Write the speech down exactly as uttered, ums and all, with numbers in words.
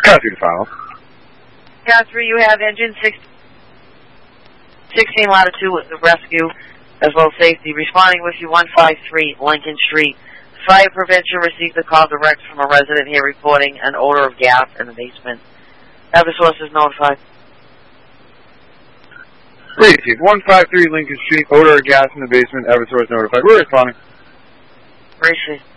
Guthrie to file. Guthrie, you have engine six, sixteen latitude with the rescue as well as safety. Responding with you one five three Lincoln Street. Fire prevention received a call direct from a resident here reporting an odor of gas in the basement. Eversource is notified. Receive one five three Lincoln Street, odor of gas in the basement, Eversource notified. We're responding. Receive.